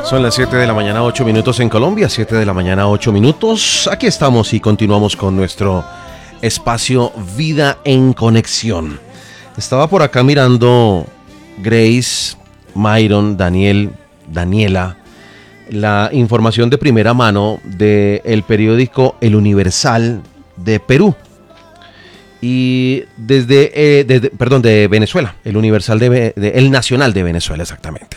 Son las 7 de la mañana, 8 minutos en Colombia, 7 de la mañana, 8 minutos. Aquí estamos y continuamos con nuestro espacio Vida en Conexión. Estaba por acá mirando Grace, Myron, Daniel, Daniela, la información de primera mano del periódico El Universal de Perú. Y de Venezuela, El Universal El Nacional de Venezuela, exactamente.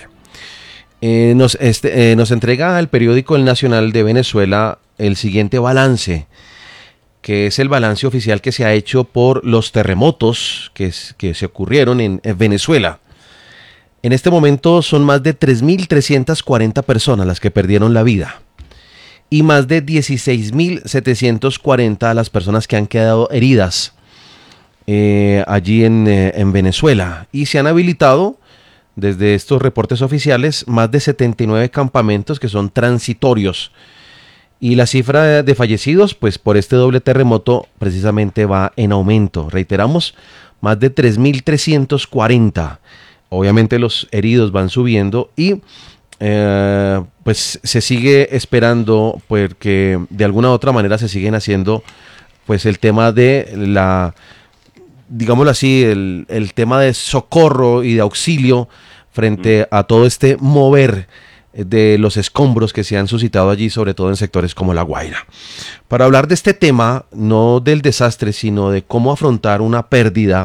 Nos entrega el periódico El Nacional de Venezuela el siguiente balance, que es el balance oficial que se ha hecho por los terremotos que se ocurrieron en Venezuela. En este momento son más de 3.340 personas las que perdieron la vida y más de 16.740 las personas que han quedado heridas allí en Venezuela, y se han habilitado desde estos reportes oficiales más de 79 campamentos que son transitorios, y la cifra de fallecidos pues por este doble terremoto precisamente va en aumento. Reiteramos, más de 3.340. Obviamente los heridos van subiendo y pues se sigue esperando porque de alguna u otra manera se siguen haciendo pues el tema de la, digámoslo así, el tema de socorro y de auxilio frente a todo este mover de los escombros que se han suscitado allí, sobre todo en sectores como La Guaira. Para hablar de este tema, no del desastre, sino de cómo afrontar una pérdida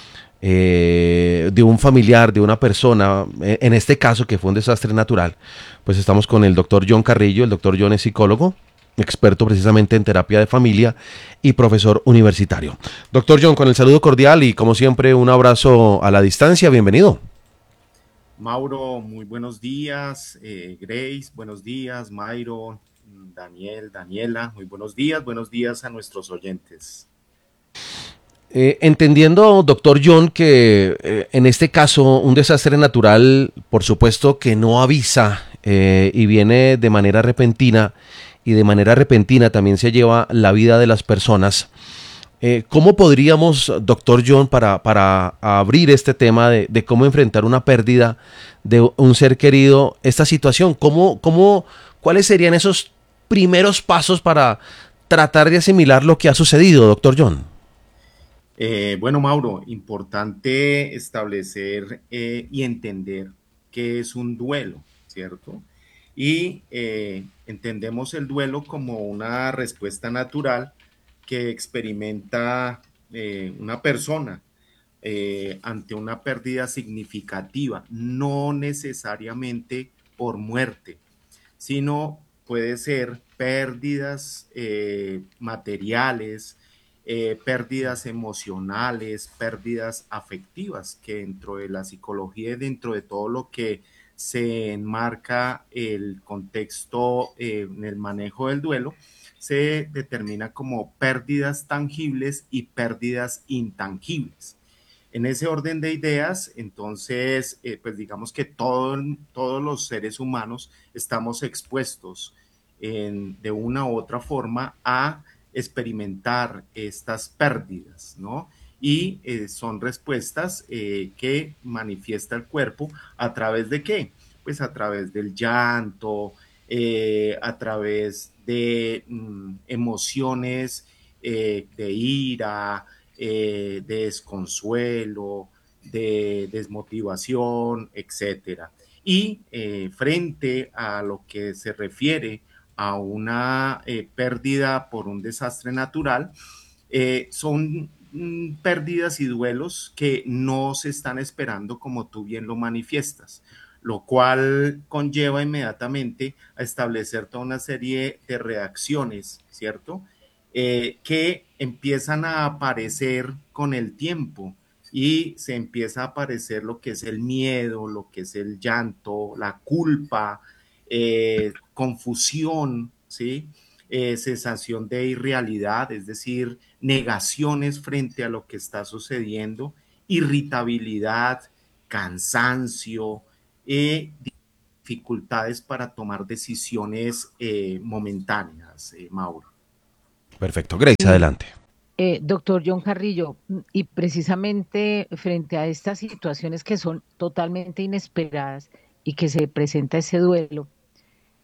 de un familiar, de una persona, en este caso que fue un desastre natural, pues estamos con el doctor John Carrillo. El doctor John es psicólogo, experto precisamente en terapia de familia y profesor universitario. Doctor John, con el saludo cordial y como siempre un abrazo a la distancia, bienvenido. Mauro, muy buenos días. Grace, buenos días. Myron, Daniel, Daniela, muy buenos días a nuestros oyentes. Entendiendo, doctor John, que en este caso un desastre natural, por supuesto que no avisa y viene de manera repentina, y de manera repentina también se lleva la vida de las personas. ¿Cómo podríamos, doctor John, para abrir este tema de cómo enfrentar una pérdida de un ser querido, esta situación? ¿Cuáles serían esos primeros pasos para tratar de asimilar lo que ha sucedido, doctor John? Bueno, Mauro, importante establecer y entender qué es un duelo, ¿cierto? Y entendemos el duelo como una respuesta natural que experimenta una persona ante una pérdida significativa, no necesariamente por muerte, sino puede ser pérdidas materiales, pérdidas emocionales, pérdidas afectivas, que dentro de la psicología y dentro de todo lo que se enmarca el contexto en el manejo del duelo, se determina como pérdidas tangibles y pérdidas intangibles. En ese orden de ideas, entonces, pues digamos que todos los seres humanos estamos expuestos de una u otra forma a experimentar estas pérdidas, ¿no? Y son respuestas que manifiesta el cuerpo a través de qué? Pues a través del llanto, a través de emociones de ira, de desconsuelo, de desmotivación, etcétera. Y frente a lo que se refiere a una pérdida por un desastre natural, son pérdidas y duelos que no se están esperando como tú bien lo manifiestas, lo cual conlleva inmediatamente a establecer toda una serie de reacciones, ¿cierto? Que empiezan a aparecer con el tiempo y se empieza a aparecer lo que es el miedo, lo que es el llanto, la culpa, confusión, ¿sí? Sensación de irrealidad, es decir, negaciones frente a lo que está sucediendo, irritabilidad, cansancio, dificultades para tomar decisiones momentáneas, Mauro. Perfecto, Grace, Y, adelante. doctor John Carrillo, y precisamente frente a estas situaciones que son totalmente inesperadas y que se presenta ese duelo,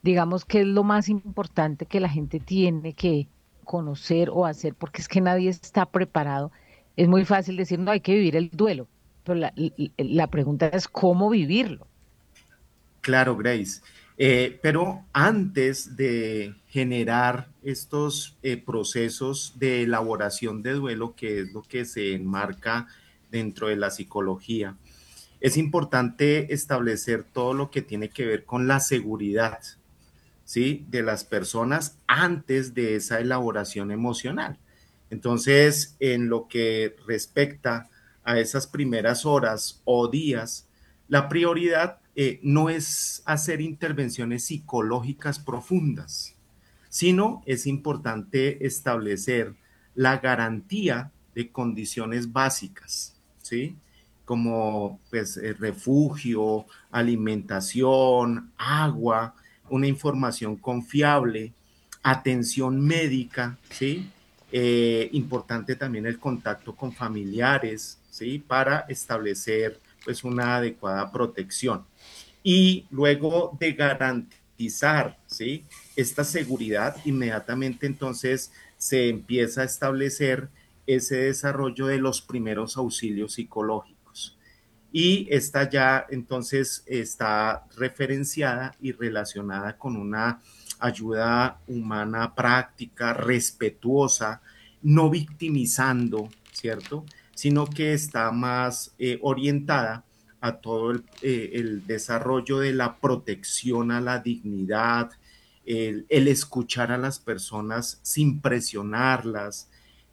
digamos que es lo más importante que la gente tiene que conocer o hacer, porque es que nadie está preparado. Es muy fácil decir, no, hay que vivir el duelo, pero la pregunta es cómo vivirlo. Claro, Grace. Pero antes de generar estos procesos de elaboración de duelo, que es lo que se enmarca dentro de la psicología, es importante establecer todo lo que tiene que ver con la seguridad, ¿sí? De las personas antes de esa elaboración emocional. Entonces, en lo que respecta a esas primeras horas o días, la prioridad no es hacer intervenciones psicológicas profundas, sino es importante establecer la garantía de condiciones básicas, ¿sí? Como pues refugio, alimentación, agua, una información confiable, atención médica, ¿sí? Importante también el contacto con familiares, ¿sí? Para establecer pues una adecuada protección. Y luego de garantizar, ¿sí? Esta seguridad, inmediatamente entonces se empieza a establecer ese desarrollo de los primeros auxilios psicológicos. Y esta ya entonces está referenciada y relacionada con una ayuda humana práctica, respetuosa, no victimizando, ¿cierto? Sino que está más orientada a todo el desarrollo de la protección a la dignidad, el escuchar a las personas sin presionarlas,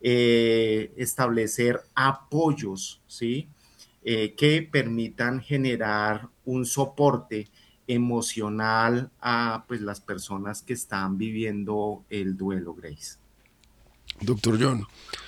establecer apoyos, ¿sí? Que permitan generar un soporte emocional a pues, las personas que están viviendo el duelo, Grace. Doctor John,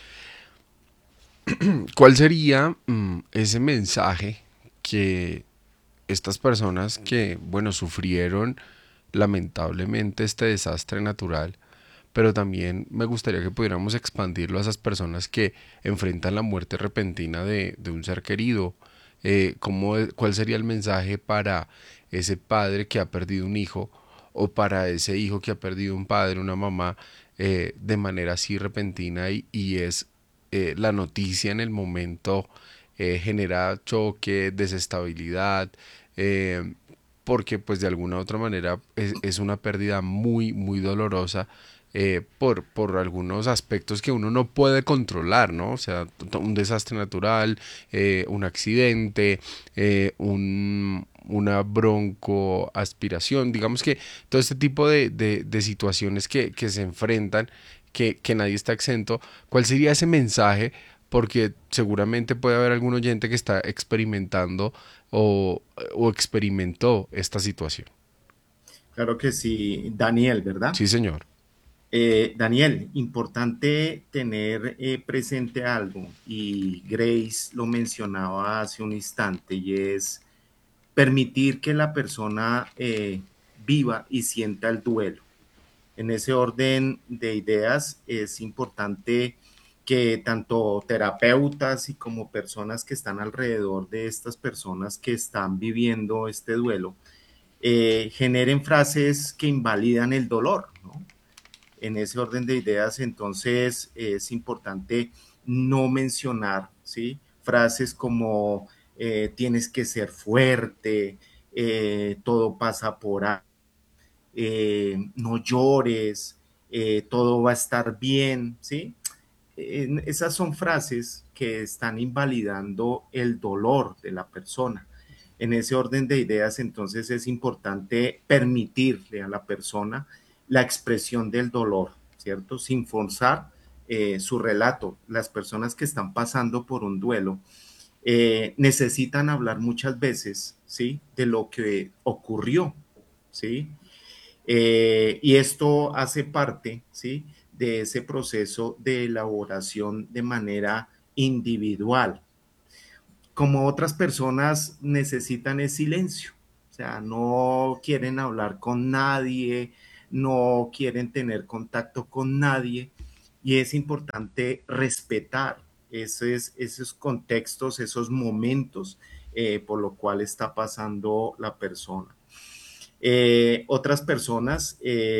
¿cuál sería ese mensaje que estas personas que, bueno, sufrieron lamentablemente este desastre natural, pero también me gustaría que pudiéramos expandirlo a esas personas que enfrentan la muerte repentina de un ser querido? ¿Cuál sería el mensaje para ese padre que ha perdido un hijo o para ese hijo que ha perdido un padre, una mamá, de manera así repentina y es la noticia en el momento genera choque, desestabilidad, eh, porque pues de alguna u otra manera es una pérdida muy, muy dolorosa por algunos aspectos que uno no puede controlar, ¿no? O sea, un desastre natural, un accidente, una broncoaspiración, digamos que todo este tipo de situaciones que se enfrentan, que nadie está exento. ¿Cuál sería ese mensaje? Porque seguramente puede haber algún oyente que está experimentando o experimentó esta situación. Claro que sí, Daniel, ¿verdad? Sí, señor. Daniel, importante tener presente algo y Grace lo mencionaba hace un instante y es permitir que la persona viva y sienta el duelo. En ese orden de ideas es importante que tanto terapeutas y como personas que están alrededor de estas personas que están viviendo este duelo generen frases que invalidan el dolor, ¿no? En ese orden de ideas, entonces es importante no mencionar, ¿sí? Frases como tienes que ser fuerte, todo pasa por ahí, no llores, todo va a estar bien, ¿sí? Esas son frases que están invalidando el dolor de la persona. En ese orden de ideas, entonces es importante permitirle a la persona la expresión del dolor, ¿cierto? Sin forzar su relato. Las personas que están pasando por un duelo necesitan hablar muchas veces, ¿sí? De lo que ocurrió, ¿sí? Y esto hace parte, ¿sí? De ese proceso de elaboración de manera individual. Como otras personas necesitan el silencio, o sea, no quieren hablar con nadie, no quieren tener contacto con nadie y es importante respetar esos contextos, esos momentos por lo cual está pasando la persona. Otras personas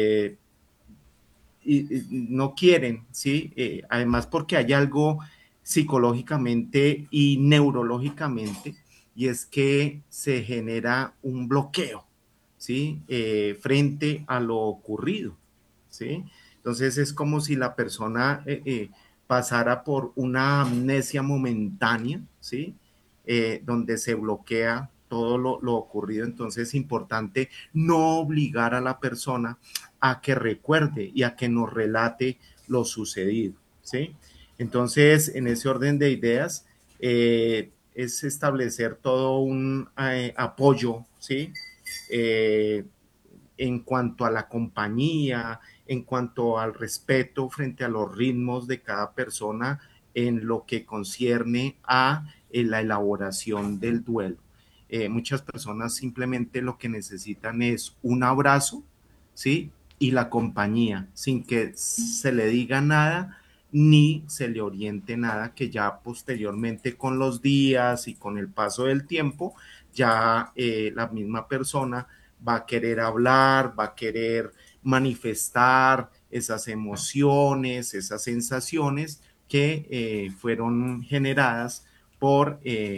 no quieren, ¿sí? Además porque hay algo psicológicamente y neurológicamente, y es que se genera un bloqueo, ¿sí? Frente a lo ocurrido, ¿sí? Entonces es como si la persona pasara por una amnesia momentánea, ¿sí? Donde se bloquea todo lo ocurrido. Entonces es importante no obligar a la persona a que recuerde y a que nos relate lo sucedido, ¿sí? Entonces, en ese orden de ideas, es establecer todo un apoyo, ¿sí? Eh, en cuanto a la compañía, en cuanto al respeto frente a los ritmos de cada persona en lo que concierne a la elaboración del duelo. Muchas personas simplemente lo que necesitan es un abrazo, ¿sí? Y la compañía, sin que se le diga nada ni se le oriente nada, que ya posteriormente con los días y con el paso del tiempo, ya la misma persona va a querer hablar, va a querer manifestar esas emociones, esas sensaciones que fueron generadas por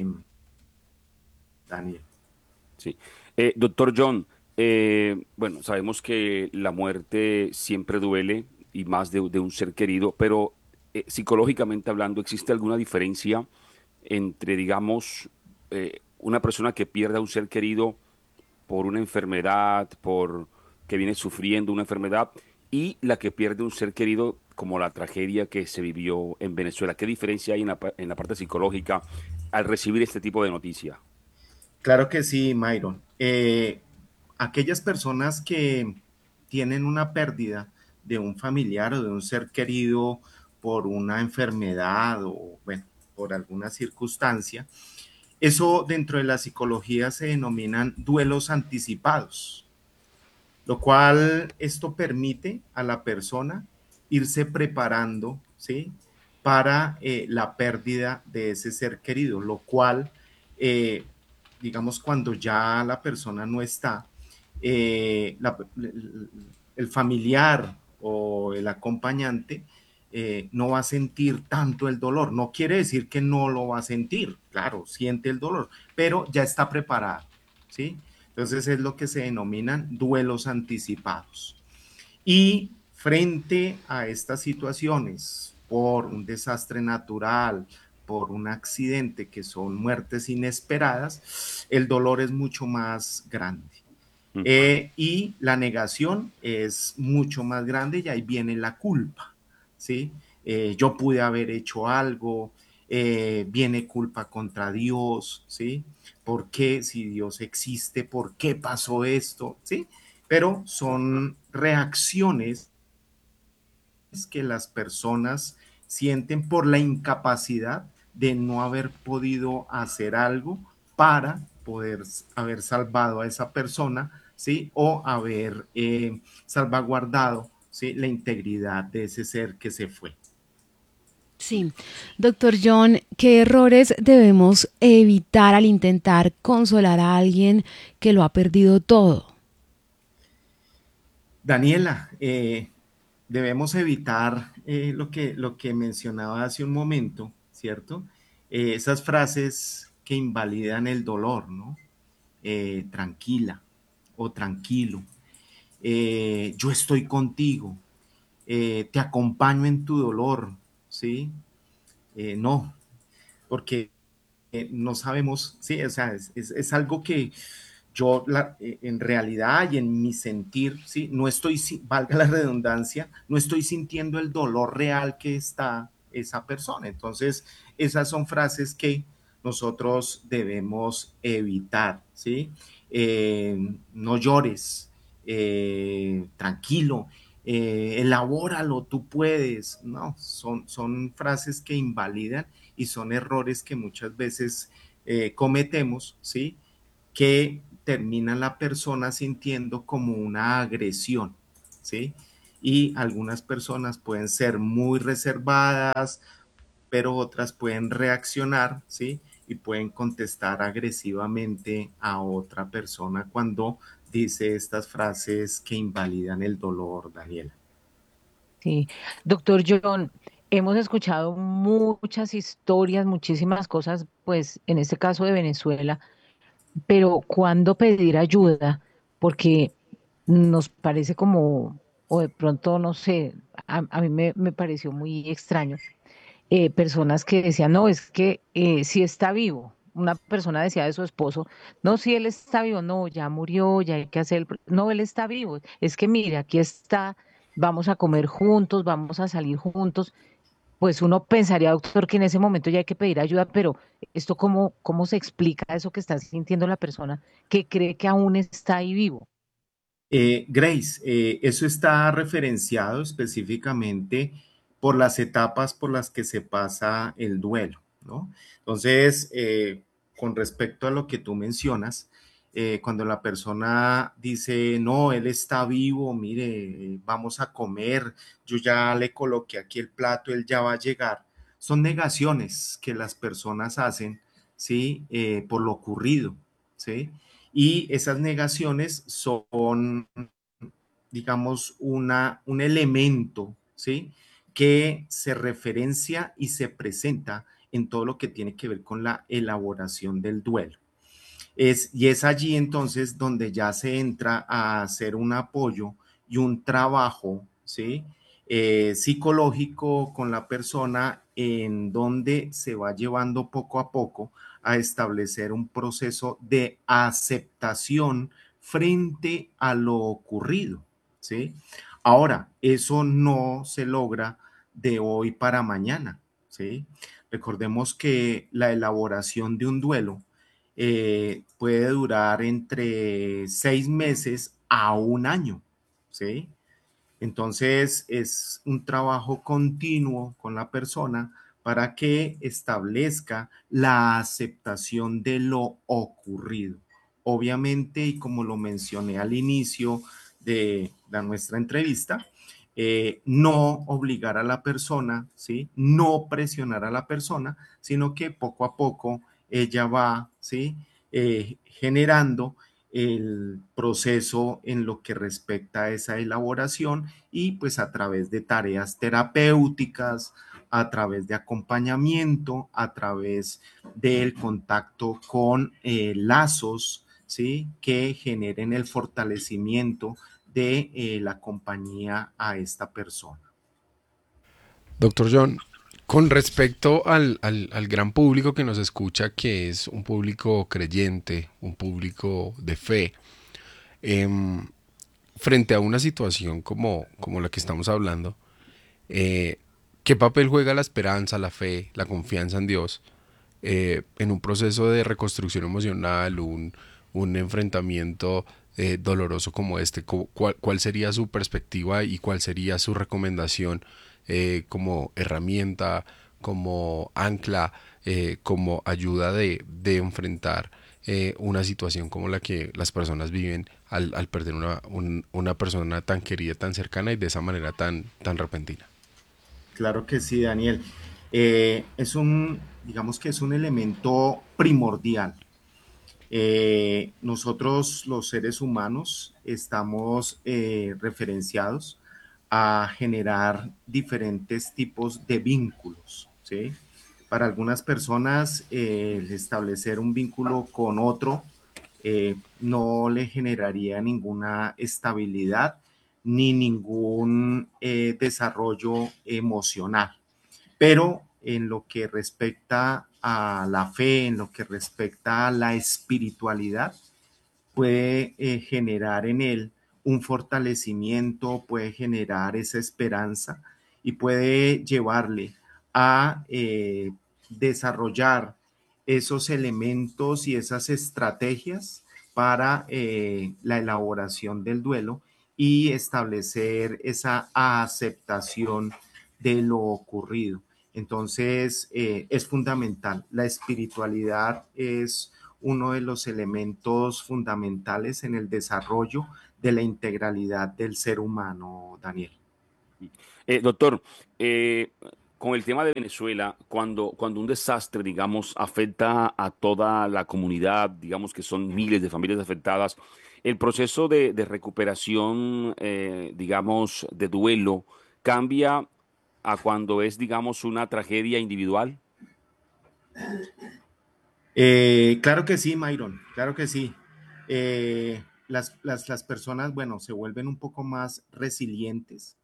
Daniel. Sí. Doctor John, bueno, sabemos que la muerte siempre duele y más de un ser querido, pero psicológicamente hablando, ¿existe alguna diferencia entre, digamos, una persona que pierda un ser querido por una enfermedad, por que viene sufriendo una enfermedad, y la que pierde un ser querido como la tragedia que se vivió en Venezuela? ¿Qué diferencia hay en la parte psicológica al recibir este tipo de noticia? Claro que sí, Myron. Aquellas personas que tienen una pérdida de un familiar o de un ser querido por una enfermedad o, bueno, por alguna circunstancia, eso dentro de la psicología se denominan duelos anticipados, lo cual esto permite a la persona irse preparando, ¿sí? Para la pérdida de ese ser querido, lo cual, eh, digamos, cuando ya la persona no está, el familiar o el acompañante no va a sentir tanto el dolor. No quiere decir que no lo va a sentir, claro, siente el dolor, pero ya está preparado, ¿sí? Entonces es lo que se denominan duelos anticipados. Y frente a estas situaciones, por un desastre natural, por un accidente que son muertes inesperadas, el dolor es mucho más grande. Mm. Y la negación es mucho más grande y ahí viene la culpa, ¿sí? Yo pude haber hecho algo, viene culpa contra Dios, ¿sí? ¿Por qué si Dios existe? ¿Por qué pasó esto? ¿Sí? Pero son reacciones que las personas sienten por la incapacidad de no haber podido hacer algo para poder haber salvado a esa persona, ¿sí? O haber salvaguardado, ¿sí? La integridad de ese ser que se fue. Sí, doctor John, ¿qué errores debemos evitar al intentar consolar a alguien que lo ha perdido todo? Daniela, debemos evitar lo que mencionaba hace un momento, ¿cierto? Esas frases que invalidan el dolor, ¿no? Tranquila o tranquilo, yo estoy contigo, te acompaño en tu dolor, ¿sí? No, porque no sabemos, sí, o sea, es algo que yo en realidad y en mi sentir, sí, no estoy, valga la redundancia, no estoy sintiendo el dolor real que está esa persona. Entonces, esas son frases que nosotros debemos evitar, ¿sí? No llores, tranquilo, elabóralo, tú puedes. No, son frases que invalidan y son errores que muchas veces cometemos, ¿sí? Que termina la persona sintiendo como una agresión, ¿sí? Y algunas personas pueden ser muy reservadas, pero otras pueden reaccionar, ¿sí? Y pueden contestar agresivamente a otra persona cuando dice estas frases que invalidan el dolor, Daniela. Sí, doctor John, hemos escuchado muchas historias, muchísimas cosas, pues en este caso de Venezuela, pero ¿cuándo pedir ayuda? Porque nos parece como, o de pronto, no sé, a mí me pareció muy extraño, personas que decían, no, es que si está vivo. Una persona decía de su esposo, no, si él está vivo, no, ya murió, ya hay que hacer, no, él está vivo, es que mire, aquí está, vamos a comer juntos, vamos a salir juntos. Pues uno pensaría, doctor, que en ese momento ya hay que pedir ayuda, pero esto cómo se explica eso que está sintiendo la persona que cree que aún está ahí vivo. Grace, eso está referenciado específicamente por las etapas por las que se pasa el duelo, ¿no? Entonces, con respecto a lo que tú mencionas, cuando la persona dice, no, él está vivo, mire, vamos a comer, yo ya le coloqué aquí el plato, él ya va a llegar, son negaciones que las personas hacen, ¿sí? Por lo ocurrido, ¿sí? Y esas negaciones son, digamos, un elemento, ¿sí? Que se referencia y se presenta en todo lo que tiene que ver con la elaboración del duelo. Y es allí entonces donde ya se entra a hacer un apoyo y un trabajo, ¿sí? Psicológico con la persona en donde se va llevando poco a poco a establecer un proceso de aceptación frente a lo ocurrido, ¿sí? Ahora, eso no se logra de hoy para mañana, ¿sí? Recordemos que la elaboración de un duelo puede durar entre 6 meses a un año, ¿sí? Entonces es un trabajo continuo con la persona para que establezca la aceptación de lo ocurrido. Obviamente, y como lo mencioné al inicio de nuestra entrevista, no obligar a la persona, ¿sí? No presionar a la persona, sino que poco a poco ella va, ¿sí? Generando el proceso en lo que respecta a esa elaboración y pues a través de tareas terapéuticas, a través de acompañamiento, a través del contacto con lazos, ¿sí? Que generen el fortalecimiento de la compañía a esta persona. Doctor John, con respecto al gran público que nos escucha, que es un público creyente, un público de fe, em, frente a una situación como la que estamos hablando, eh, ¿qué papel juega la esperanza, la fe, la confianza en Dios en un proceso de reconstrucción emocional, un enfrentamiento doloroso como este? ¿Cuál sería su perspectiva y cuál sería su recomendación como herramienta, como ancla, como ayuda de enfrentar una situación como la que las personas viven al perder una persona tan querida, tan cercana y de esa manera tan repentina? Claro que sí, Daniel. Digamos que es un elemento primordial. Nosotros los seres humanos estamos referenciados a generar diferentes tipos de vínculos, ¿sí? Para algunas personas, el establecer un vínculo con otro no le generaría ninguna estabilidad ni ningún desarrollo emocional. Pero en lo que respecta a la fe, en lo que respecta a la espiritualidad, puede generar en él un fortalecimiento, puede generar esa esperanza y puede llevarle a desarrollar esos elementos y esas estrategias para la elaboración del duelo y establecer esa aceptación de lo ocurrido. Entonces, es fundamental. La espiritualidad es uno de los elementos fundamentales en el desarrollo de la integralidad del ser humano, Daniel. Doctor, eh, con el tema de Venezuela, cuando un desastre, digamos, afecta a toda la comunidad, digamos que son miles de familias afectadas, El proceso de recuperación, digamos, de duelo, cambia a cuando es, digamos, una tragedia individual. Claro que sí, Myron, claro que sí. Las personas, bueno, se vuelven un poco más resilientes,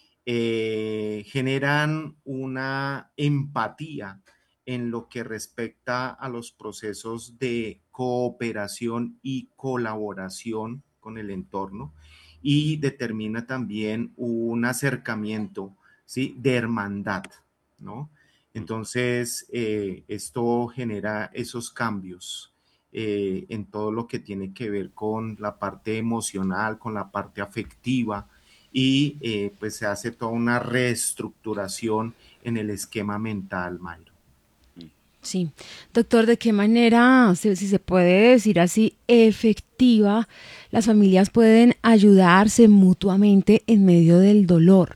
generan una empatía en lo que respecta a los procesos de cooperación y colaboración con el entorno y determina también un acercamiento, ¿sí? De hermandad, ¿no? Entonces, esto genera esos cambios en todo lo que tiene que ver con la parte emocional, con la parte afectiva, y pues se hace toda una reestructuración en el esquema mental, Mayro. Sí. Doctor, ¿de qué manera, si se puede decir así, efectiva, las familias pueden ayudarse mutuamente en medio del dolor?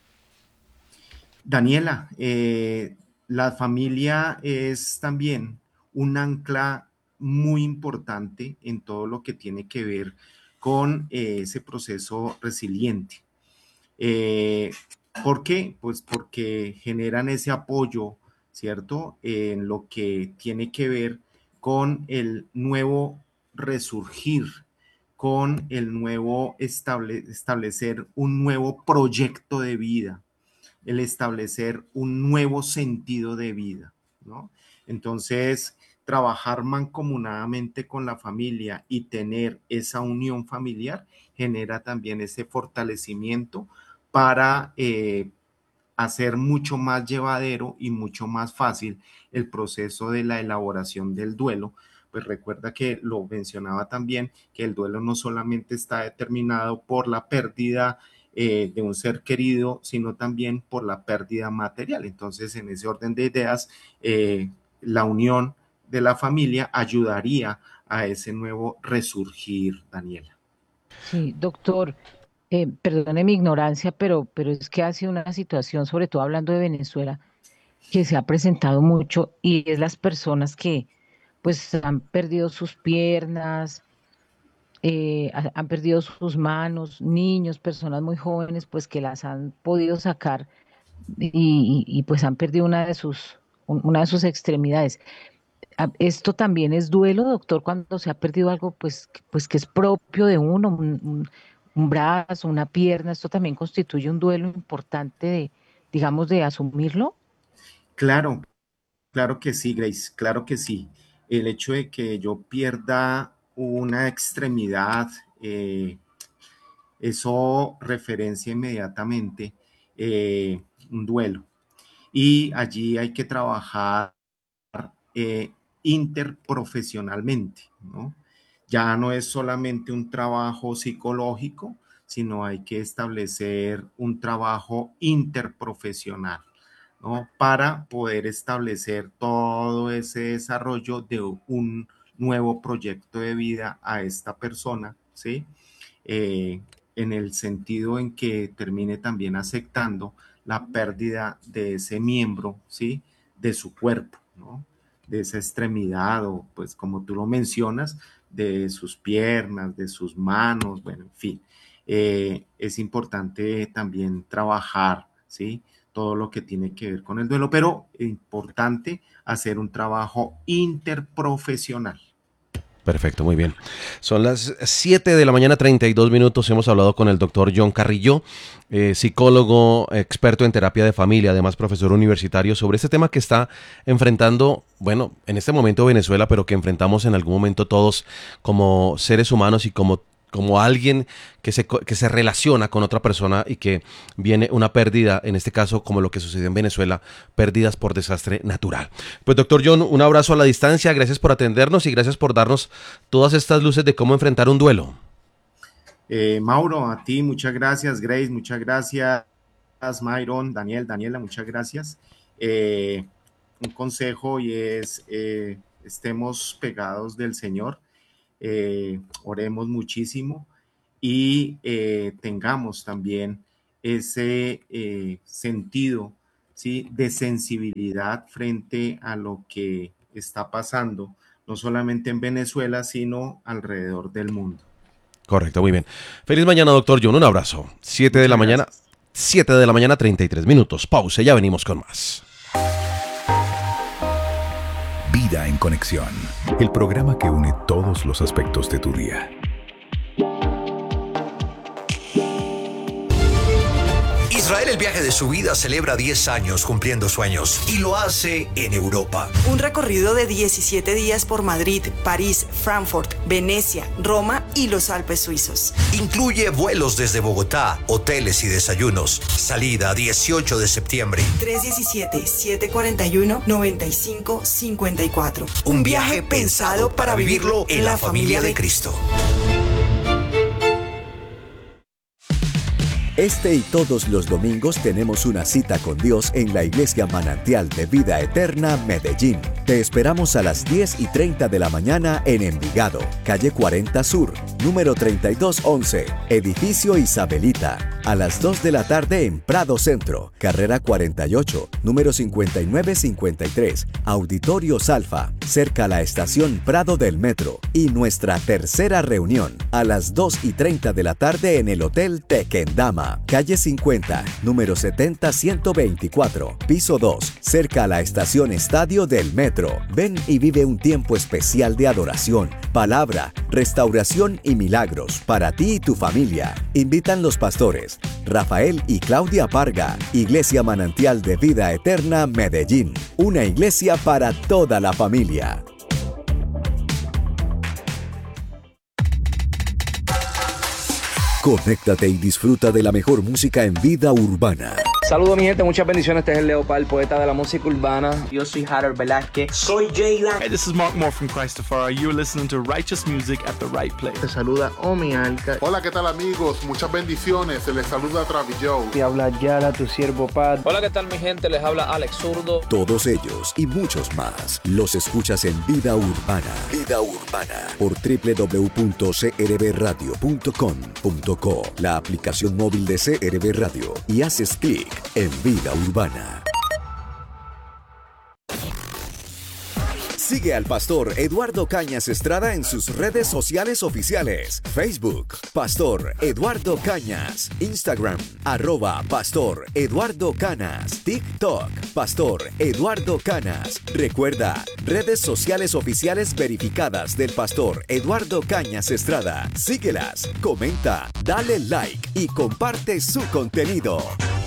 Daniela, la familia es también un ancla muy importante en todo lo que tiene que ver con ese proceso resiliente. Eh, ¿Por qué? Pues porque generan ese apoyo, ¿cierto? En lo que tiene que ver con el nuevo resurgir, con el nuevo establecer un nuevo proyecto de vida, el establecer un nuevo sentido de vida, ¿no? Entonces, trabajar mancomunadamente con la familia y tener esa unión familiar genera también ese fortalecimiento para hacer mucho más llevadero y mucho más fácil el proceso de la elaboración del duelo. Pues recuerda que lo mencionaba también, que el duelo no solamente está determinado por la pérdida de un ser querido, sino también por la pérdida material. Entonces, en ese orden de ideas, la unión de la familia ayudaría a ese nuevo resurgir, Daniela. Sí, doctor, perdone mi ignorancia, pero es que ha sido una situación, sobre todo hablando de Venezuela, que se ha presentado mucho y es las personas que pues han perdido sus piernas, han perdido sus manos, niños, personas muy jóvenes, pues que las han podido sacar y, pues han perdido una de sus extremidades. Esto también es duelo, doctor, cuando se ha perdido algo, pues que es propio de uno, un brazo, una pierna, esto también constituye un duelo importante de, digamos, de asumirlo. Claro, claro que sí, Grace, claro que sí. El hecho de que yo pierda una extremidad, eso referencia inmediatamente un duelo. Y allí hay que trabajar eh, interprofesionalmente, ¿no? Ya no es solamente un trabajo psicológico, sino hay que establecer un trabajo interprofesional, ¿no? Para poder establecer todo ese desarrollo de un nuevo proyecto de vida a esta persona, ¿sí? Eh, en el sentido en que termine también aceptando la pérdida de ese miembro, ¿sí? De su cuerpo, ¿no? De esa extremidad o, pues, como tú lo mencionas, de sus piernas, de sus manos, bueno, en fin. Es importante también trabajar, ¿sí? Todo lo que tiene que ver con el duelo, pero es importante hacer un trabajo interprofesional. Perfecto, muy bien. Son las 7 de la mañana, 32 minutos. Hemos hablado con el doctor John Carrillo, psicólogo, experto en terapia de familia, además profesor universitario, sobre este tema que está enfrentando, bueno, en este momento Venezuela, pero que enfrentamos en algún momento todos como seres humanos y como alguien que se relaciona con otra persona y que viene una pérdida, en este caso como lo que sucedió en Venezuela, pérdidas por desastre natural. Pues doctor John, un abrazo a la distancia, gracias por atendernos y gracias por darnos todas estas luces de cómo enfrentar un duelo. Mauro, a ti muchas gracias, Grace, muchas gracias, Myron, Daniela, muchas gracias. Un consejo y es, estemos pegados del Señor, oremos muchísimo y tengamos también ese sentido, ¿sí? De sensibilidad frente a lo que está pasando, no solamente en Venezuela, sino alrededor del mundo. Correcto, muy bien. Feliz mañana, doctor John. Un abrazo. 7 de la mañana, 7 de la mañana, 33 minutos. Pausa, ya venimos con más. Vida en Conexión, el programa que une todos los aspectos de tu día. Israel, el viaje de su vida, celebra 10 años cumpliendo sueños y lo hace en Europa. Un recorrido de 17 días por Madrid, París, Frankfurt, Venecia, Roma y los Alpes suizos. Incluye vuelos desde Bogotá, hoteles y desayunos. Salida 18 de septiembre. 317-741-9554. Un viaje pensado para vivirlo en la familia de Cristo. Este y todos los domingos tenemos una cita con Dios en la Iglesia Manantial de Vida Eterna, Medellín. Te esperamos a las 10:30 de la mañana en Envigado, calle 40 Sur, número 3211, edificio Isabelita. A las 2 de la tarde en Prado Centro, carrera 48, número 5953, Auditorio Salfa, cerca a la estación Prado del Metro. Y nuestra tercera reunión, a las 2:30 de la tarde en el Hotel Tequendama, calle 50, número 70124, piso 2, cerca a la estación Estadio del Metro. Ven y vive un tiempo especial de adoración, palabra, restauración y milagros para ti y tu familia. Invitan los pastores Rafael y Claudia Parga. Iglesia Manantial de Vida Eterna, Medellín. Una iglesia para toda la familia. Conéctate y disfruta de la mejor música en vida urbana. Saludos mi gente, muchas bendiciones. Este es el Leopard, el poeta de la música urbana. Yo soy Harold Velázquez. Soy Jayla. Hey, this is Mark Moore from Christopher. You're listening to Righteous Music at the Right Place. Te saluda Omi Alca. Hola, ¿qué tal amigos? Muchas bendiciones. Se les saluda Travis Joe. Te habla Yara, tu siervo Pat. Hola, ¿qué tal mi gente? Les habla Alex Zurdo. Todos ellos y muchos más los escuchas en Vida Urbana. Vida Urbana por www.crbradio.com.co, la aplicación móvil de CRB Radio, y haces clic en Vida Urbana. Sigue al pastor Eduardo Cañas Estrada en sus redes sociales oficiales: Facebook, Pastor Eduardo Cañas; Instagram, @Pastor Eduardo Canas; TikTok, Pastor Eduardo Canas. Recuerda, redes sociales oficiales verificadas del pastor Eduardo Cañas Estrada. Síguelas, comenta, dale like y comparte su contenido.